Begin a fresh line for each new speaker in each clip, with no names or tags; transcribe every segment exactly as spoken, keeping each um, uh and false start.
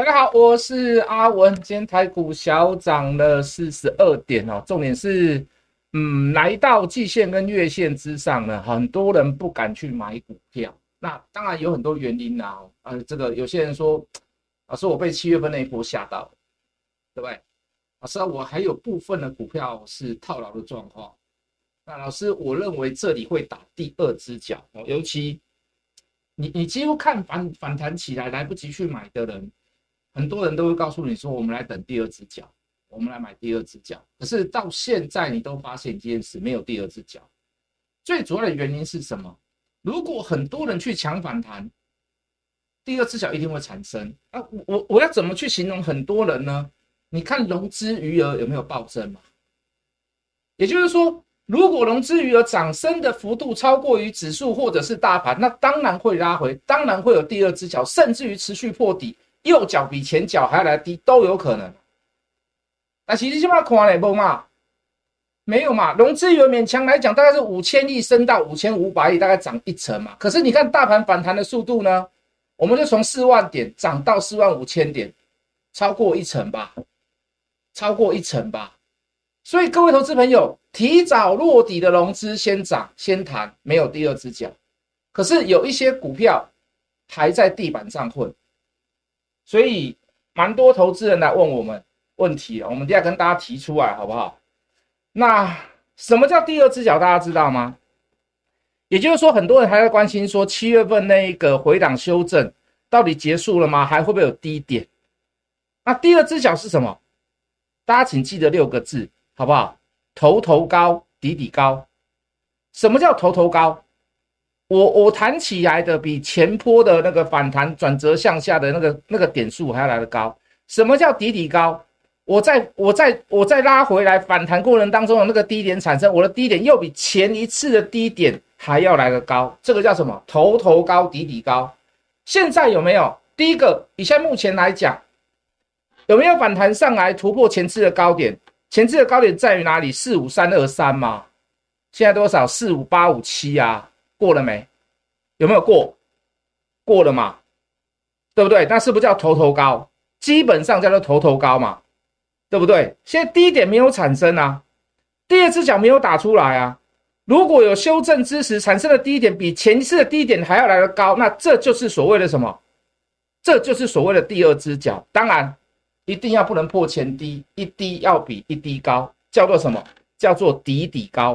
大家好，我是阿文。今天台股小涨了四十二点哦，重点是，嗯，来到季线跟月线之上呢，很多人不敢去买股票。那当然有很多原因啦、哦，呃，这个有些人说，老师我被七月份那一波吓到了，对不对？老师我还有部分的股票是套牢的状况。那老师，我认为这里会打第二只脚哦，尤其你你几乎看反反弹起来来不及去买的人。很多人都会告诉你说，我们来等第二只脚，我们来买第二只脚。可是到现在，你都发现一件事，没有第二只脚。最主要的原因是什么？如果很多人去抢反弹，第二只脚一定会产生。啊，我我要怎么去形容很多人呢？你看融资余额有没有暴增嘛？也就是说，如果融资余额涨升的幅度超过于指数或者是大盘，那当然会拉回，当然会有第二只脚，甚至于持续破底。右脚比前脚还要来低都有可能，但是你现在看了没嘛？没有嘛？融资余额勉强来讲大概是五千亿升到五千五百亿，大概涨一成嘛。可是你看大盘反弹的速度呢？我们就从四万点涨到四万五千点，超过一成吧，超过一成吧。所以各位投资朋友，提早落底的融资先涨先谈，没有第二只脚。可是有一些股票还在地板上混。所以蛮多投资人来问我们问题，我们等一下跟大家提出来好不好？那什么叫第二只脚，大家知道吗？也就是说，很多人还在关心说，七月份那一个回档修正到底结束了吗？还会不会有低点？那第二只脚是什么？大家请记得六个字好不好？头头高，底底高。什么叫头头高？我我弹起来的比前波的那个反弹转折向下的那个那个点数还要来得高。什么叫底底高？我在我在我在拉回来反弹过程当中的那个低点产生，我的低点又比前一次的低点还要来得高，这个叫什么？头头高，底底高。现在有没有？第一个，以现在目前来讲，有没有反弹上来突破前次的高点？前次的高点在于哪里？四五三二三嘛。现在多少？四五八五七啊。过了没？有没有过？过了嘛，对不对？那是不是叫头头高？基本上叫做头头高嘛，对不对？现在低点没有产生啊，第二只脚没有打出来啊。如果有修正之时产生的低点比前一次的低点还要来得高，那这就是所谓的什么？这就是所谓的第二只脚。当然，一定要不能破前低，一低要比一低高，叫做什么？叫做底底高。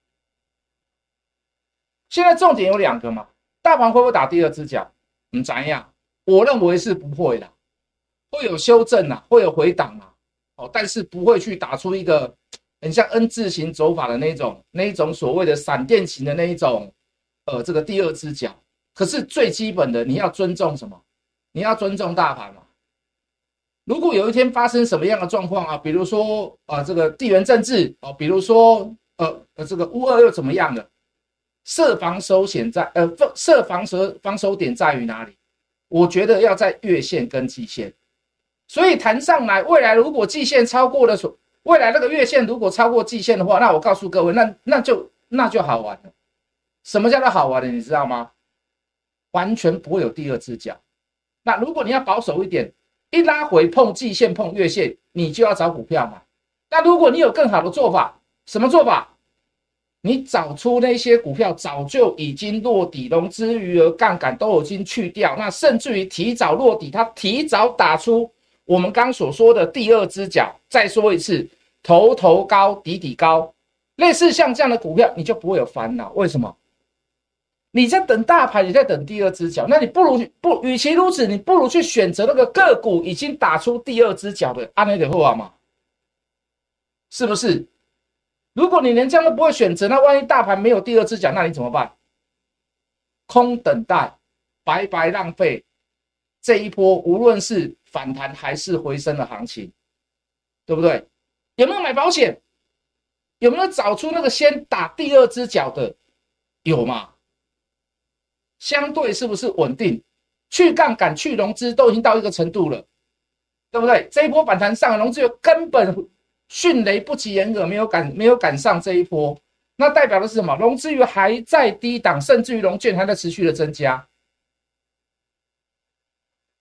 现在重点有两个嘛，大盘会不会打第二只脚？你怎样？我认为是不会的，会有修正啊，会有回档啊，哦，但是不会去打出一个很像 N 字形走法的那种那一种所谓的闪电型的那一种，呃，这个第二只脚。可是最基本的，你要尊重什么？你要尊重大盘嘛。如果有一天发生什么样的状况啊，比如说啊、呃，这个地缘政治哦，比如说呃呃，这个乌俄又怎么样了？设防守险在呃设防守防守点在于哪里？我觉得要在月线跟季线，所以弹上来，未来如果季线超过了，未来那个月线如果超过季线的话，那我告诉各位，那那就那就好玩了。什么叫做好玩的？你知道吗？完全不会有第二只脚。那如果你要保守一点，一拉回碰季线碰月线，你就要找股票嘛。那如果你有更好的做法，什么做法？你找出那些股票早就已经落底，融资余额杠杆都已经去掉，那甚至于提早落底，它提早打出我们刚所说的第二只脚。再说一次，头头高，底底高，类似像这样的股票，你就不会有烦恼。为什么？你在等大盘，你在等第二只脚，那你不如不，与其如此，你不如去选择那个个股已经打出第二只脚的，按那个话嘛，是不是？如果你连这样都不会选择，那万一大盘没有第二只脚，那你怎么办？空等待，白白浪费这一波，无论是反弹还是回升的行情，对不对？有没有买保险？有没有找出那个先打第二只脚的？有嘛？相对是不是稳定？去杠杆、去融资都已经到一个程度了，对不对？这一波反弹上，融资有根本迅雷不及掩耳，没有赶没有赶上这一波，那代表的是什么？融资余还在低档，甚至于融券还在持续的增加。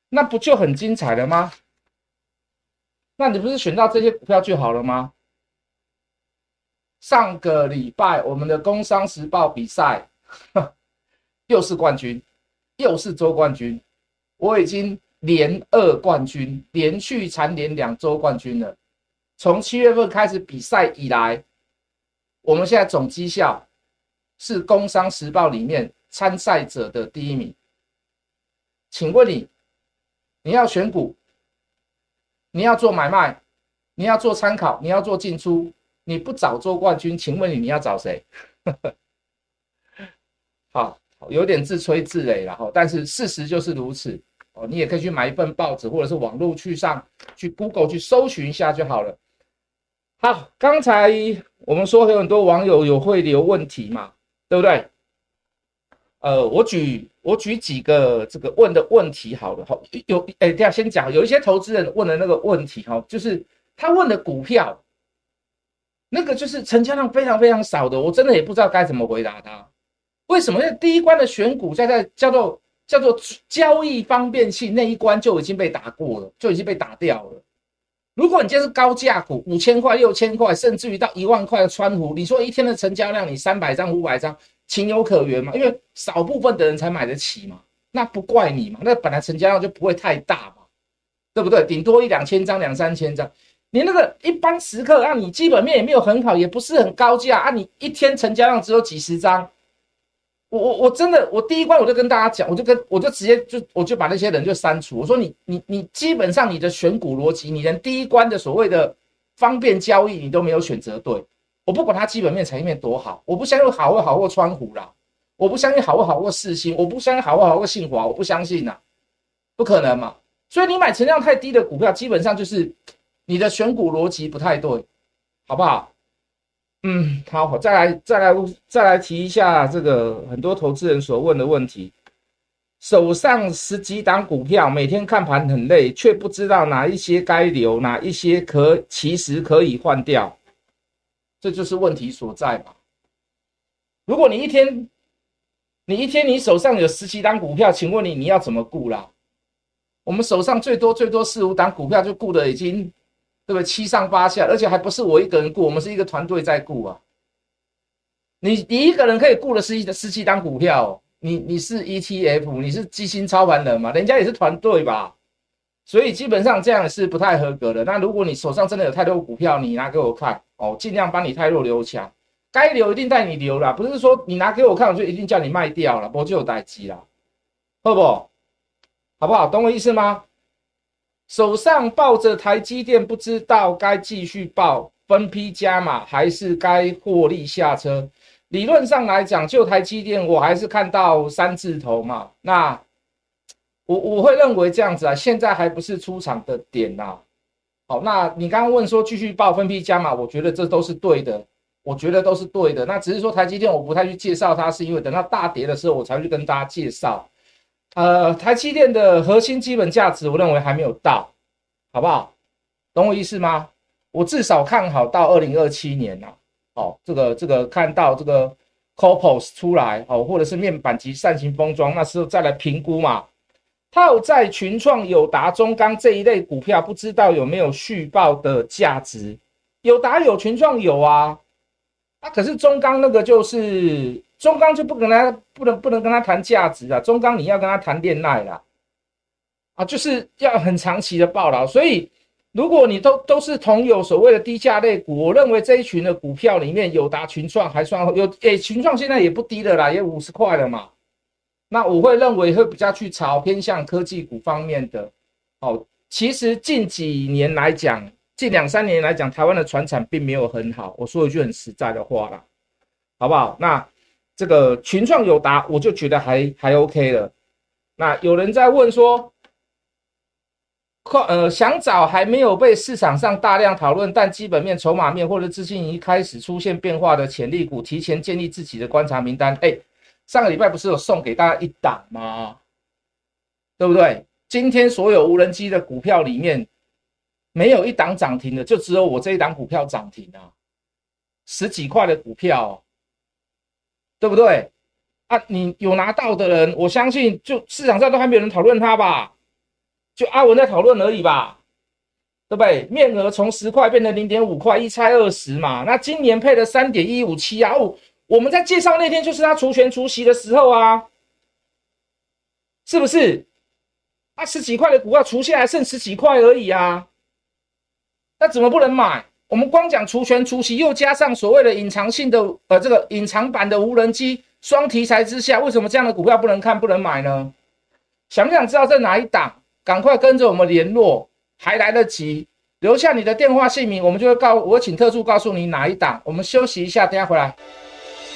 那不就很精彩了吗？那你不是选到这些股票就好了吗？上个礼拜我们的工商时报比赛又是冠军，又是周冠军，我已经连二冠军，连续蝉联两周冠军了。从七月份开始比赛以来，我们现在总绩效是工商时报里面参赛者的第一名。请问你，你要选股，你要做买卖，你要做参考，你要做进出，你不找周冠军，请问你你要找谁？好，有点自吹自擂了，但是事实就是如此。你也可以去买一份报纸，或者是网络去上去 Google 去搜寻一下就好了。好，刚才我们说有很多网友有会留问题嘛，对不对？呃，我举我举几个这个问的问题好了，好，有哎，等一下先讲，有一些投资人问的那个问题哈，就是他问的股票，那个就是成交量非常非常少的，我真的也不知道该怎么回答他。为什么？因为第一关的选股在在叫做叫做交易方便性那一关就已经被打过了，就已经被打掉了。如果你今天是高价股，五千块、六千块，甚至于到一万块的川湖，你说一天的成交量，你三百张、五百张，情有可原嘛？因为少部分的人才买得起嘛，那不怪你嘛，那本来成交量就不会太大嘛，对不对？顶多一两千张、两三千张，你那个一般时刻啊，你基本面也没有很好，也不是很高价啊，你一天成交量只有几十张。我我我真的，我第一关我就跟大家讲，我就跟我就直接就我就把那些人就删除。我说你你你基本上你的选股逻辑，你连第一关的所谓的方便交易你都没有选择对。我不管它基本面、产业面多好，我不相信好会好过川湖啦，我不相信好会好过世芯，我不相信好会好过信华，我不相信呐、啊，不可能嘛。所以你买成交量太低的股票，基本上就是你的选股逻辑不太对，好不好？嗯，好，再来再来再来提一下这个很多投资人所问的问题。手上十几档股票，每天看盘很累，却不知道哪一些该留，哪一些可其实可以换掉，这就是问题所在嘛。如果你一天你一天你手上有十几档股票，请问你你要怎么顾啦？我们手上最多最多四五档股票就顾的已经对不对？七上八下，而且还不是我一个人顾，我们是一个团队在顾啊。你你一个人可以顾了十几十几档股票、哦，你你是 E T F， 你是基金操盘人嘛？人家也是团队吧，所以基本上这样是不太合格的。那如果你手上真的有太多股票，你拿给我看哦，尽量帮你太弱留强，该留一定带你留啦，不是说你拿给我看我就一定叫你卖掉了，不就有代志啦，好不好？好不好？懂我意思吗？手上抱着台积电，不知道该继续抱分批加码，还是该获利下车。理论上来讲，就台积电，我还是看到三字头嘛。那我我会认为这样子啊，现在还不是出场的点呐、啊。好，那你刚刚问说继续抱分批加码，我觉得这都是对的，我觉得都是对的。那只是说台积电我不太去介绍它，是因为等到大跌的时候，我才会去跟大家介绍。呃，台积电的核心基本价值，我认为还没有到，好不好？懂我意思吗？我至少看好到二零二七年啊。哦，这个这个看到这个 C O P O S 出来，哦，或者是面板及扇形封装，那时候再来评估嘛。套在群创、友达、中钢这一类股票，不知道有没有续报的价值？友达有，群创有啊。啊，可是中钢那个就是中钢就不跟他不能不能跟他谈价值啊，中钢你要跟他谈恋爱啦，啊，就是要很长期的报劳。所以如果你都都是同有所谓的低价类股，我认为这一群的股票里面，友达、群创还算有，诶，群创现在也不低了啦，也五十块了嘛。那我会认为会比较去炒偏向科技股方面的。哦，其实近几年来讲，近两三年来讲，台湾的传产并没有很好。我说一句很实在的话啦，好不好？那这个群创友达，我就觉得还还 OK 了。那有人在问说，呃，想找还没有被市场上大量讨论，但基本面、筹码面或者资金已经开始出现变化的潜力股，提前建立自己的观察名单。哎，上个礼拜不是有送给大家一档吗？对不对？今天所有无人机的股票里面，没有一档涨停的，就只有我这一档股票涨停啊，十几块的股票，对不对？啊，你有拿到的人，我相信就市场上都还没有人讨论它吧？ 就阿文在讨论而已吧，对不对？面额从十块变成 零点五 块，一拆二十嘛。那今年配了 三点一五七 啊，哦，我们在介绍那天就是他除权除息的时候啊，是不是？啊，十几块的股票除下来剩十几块而已啊，那怎么不能买？我们光讲除权除息，又加上所谓的隐藏性的呃这个隐藏版的无人机双题材之下，为什么这样的股票不能看不能买呢？想不想知道在哪一档？赶快跟着我们联络，还来得及，留下你的电话姓名，我们就会告，我会请特助告诉你哪一档。我们休息一下，等一下回来。